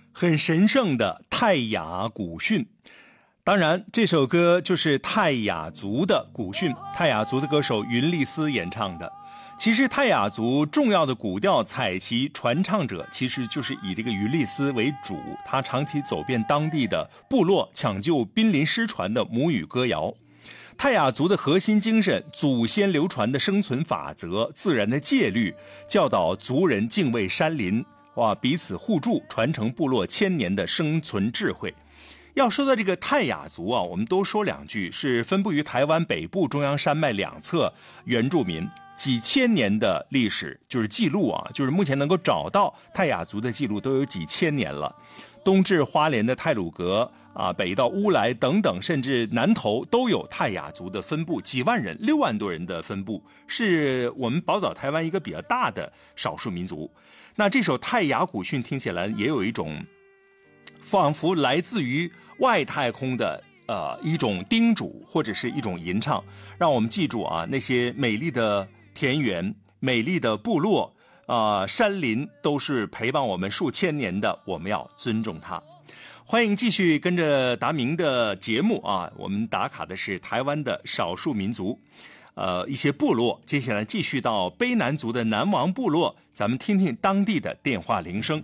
很神圣的泰雅古训。当然这首歌就是泰雅族的古训，泰雅族的歌手云丽丝演唱的。其实泰雅族重要的古调采集传唱者其实就是以这个云丽丝为主，他长期走遍当地的部落，抢救濒临失传的母语歌谣。泰雅族的核心精神，祖先流传的生存法则，自然的戒律，教导族人敬畏山林，彼此互助，传承部落千年的生存智慧。要说到这个泰雅族我们多说两句，是分布于台湾北部中央山脉两侧原住民，几千年的历史，就是记录就是目前能够找到泰雅族的记录都有几千年了。东至花莲的太鲁阁北到乌来等等，甚至南投都有泰雅族的分布，几万人，6万多人的分布，是我们宝岛台湾一个比较大的少数民族。那这首泰雅古训听起来也有一种仿佛来自于外太空的一种叮嘱或者是一种吟唱，让我们记住那些美丽的田园、美丽的部落山林都是陪伴我们数千年的，我们要尊重它。欢迎继续跟着达明的节目我们打卡的是台湾的少数民族一些部落，接下来继续到卑南族的南王部落，咱们听听当地的电话铃声。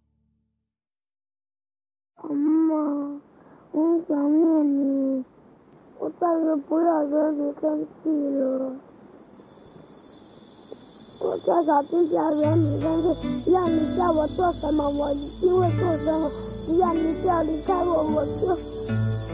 妈妈，我想念你，我再也不要惹你生气了。我多少次想惹你生气，让你叫我做什么，我一定会做什么。只要你不要离开我，我就